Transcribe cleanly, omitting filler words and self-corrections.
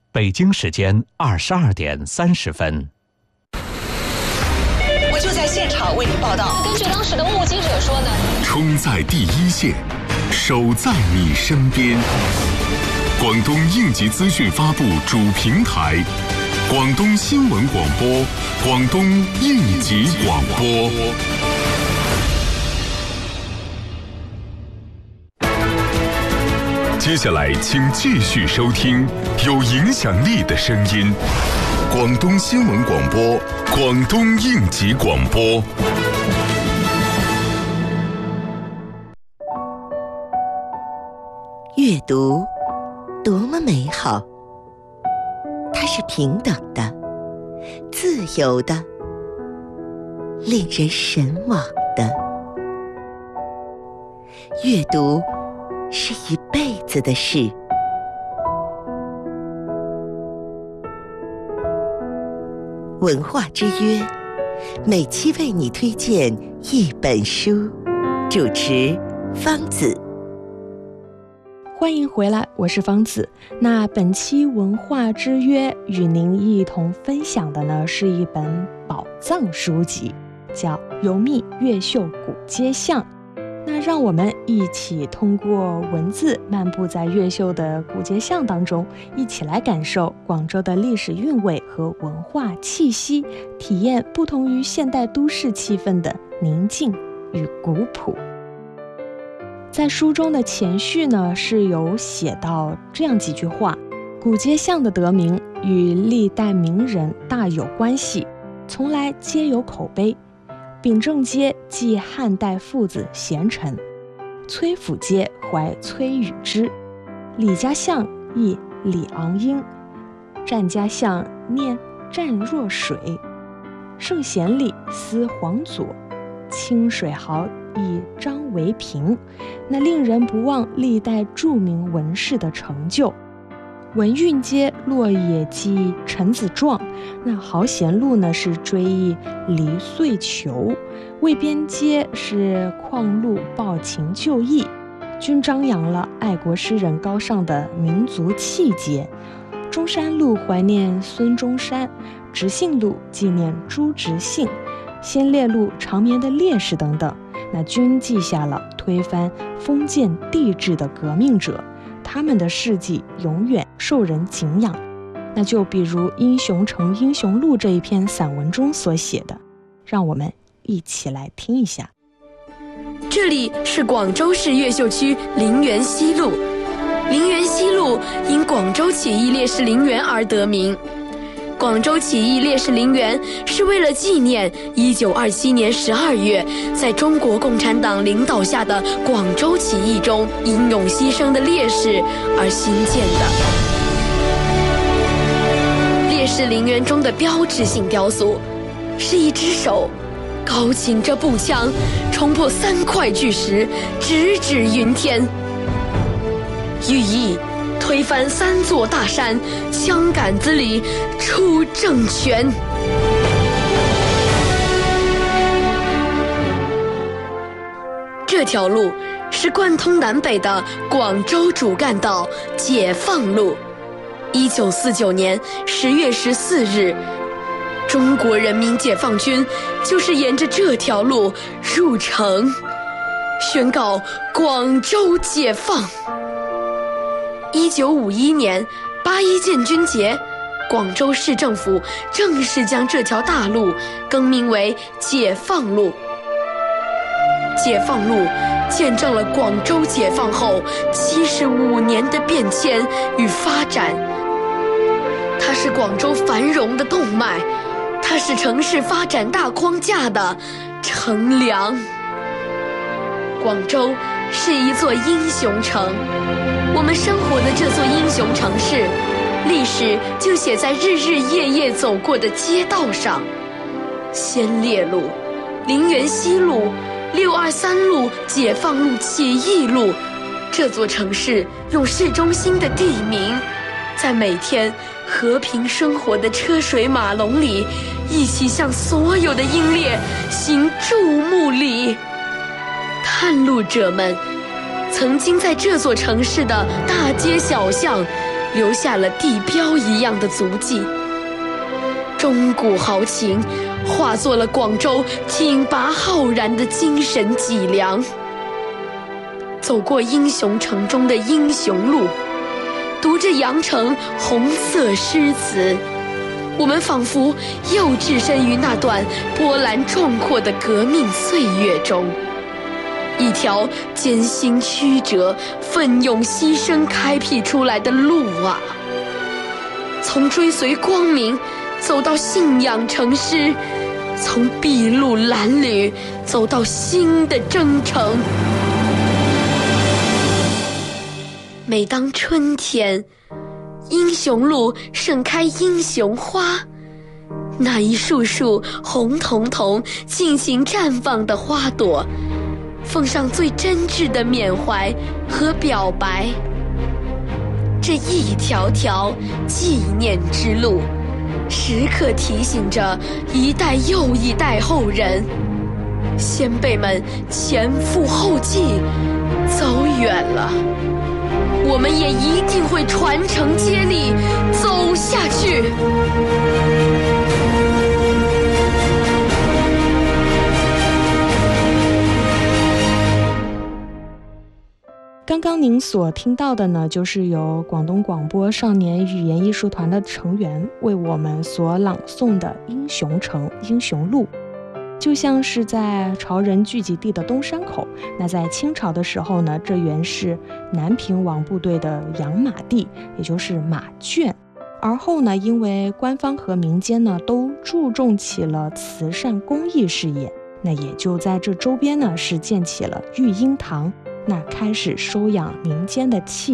北京时间22:30。 我就在现场为您报道。 根据当时的目击者说呢， 冲在第一线，守在你身边。广东应急资讯发布主平台，广东新闻广播，广东应急广播。接下来，请继续收听有影响力的声音。广东新闻广播，广东应急广播。 阅读多么美好，它是平等的、自由的、令人神往的。阅读是一辈子的事。文化之约，每期为你推荐一本书。主持方子。 欢迎回来，我是方子。那本期文化之约与您一同分享的呢，是一本宝藏书籍，叫《游秘越秀古街巷》。那让我们一起通过文字漫步在越秀的古街巷当中，一起来感受广州的历史韵味和文化气息，体验不同于现代都市气氛的宁静与古朴。在书中的前序呢，是有写到这样几句话：古街巷的得名与历代名人大有关系，从来皆有口碑。秉正街即汉代父子贤臣，崔府街怀崔与之，李家巷忆李昂英，湛家巷念湛若水，圣贤里思黄佐，清水豪忆张维平。那令人不忘历代著名文士的成就。文运街落野记陈子壮，那豪贤路呢是追忆黎遂求，渭边街是况路抱琴就义，均张扬了爱国诗人高尚的民族气节。中山路怀念孙中山，直信路纪念朱直信，先烈路长眠的烈士等等，那均记下了推翻封建帝制的革命者，他们的事迹永远受人敬仰。那就比如《英雄城英雄录》这一篇散文中所写的，让我们一起来听一下。 这里是广州市越秀区陵园西路，陵园西路因广州起义烈士陵园而得名。广州起义烈士陵园是为了纪念1927年12月在中国共产党领导下的广州起义中英勇牺牲的烈士而兴建的。烈士陵园中的标志性雕塑是一只手高擎着步枪，冲破3块巨石，直指云天，寓意推翻3座大山，枪杆子里出政权。这条路是贯通南北的广州主干道解放路。1949年10月14日，中国人民解放军就是沿着这条路入城，宣告广州解放。1951年8·1建军节，广州市政府正式将这条大路更名为解放路。解放路见证了广州解放后75年的变迁与发展，它是广州繁荣的动脉，它是城市发展大框架的乘凉。广州是一座英雄城，我们生活的这座英雄城市，历史就写在日日夜夜走过的街道上。先烈路、陵园西路、623路、解放路、起义路，这座城市用市中心的地名，在每天和平生活的车水马龙里，一起向所有的英烈行注目礼。探路者们曾经在这座城市的大街小巷留下了地标一样的足迹。钟鼓豪情化作了广州挺拔浩然的精神脊梁。走过英雄城中的英雄路，读着羊城红色诗词，我们仿佛又置身于那段波澜壮阔的革命岁月中，一条艰辛曲折、奋勇牺牲开辟出来的路啊！从追随光明走到信仰成诗，从筚路蓝缕走到新的征程。每当春天，英雄路盛开英雄花，那一束束红彤彤尽情绽放的花朵，奉上最真挚的缅怀和表白。这一条条纪念之路，时刻提醒着一代又一代后人，先辈们前赴后继，走远了，我们也一定会传承接力走下去。 刚刚您所听到的呢，就是由广东广播少年语言艺术团的成员为我们所朗诵的《英雄城》《英雄路》。就像是在潮人聚集地的东山口，那在清朝的时候呢，这原是南平王部队的养马地，也就是马圈。而后呢，因为官方和民间呢都注重起了慈善公益事业，那也就在这周边呢是建起了育婴堂，那开始收养民间的弃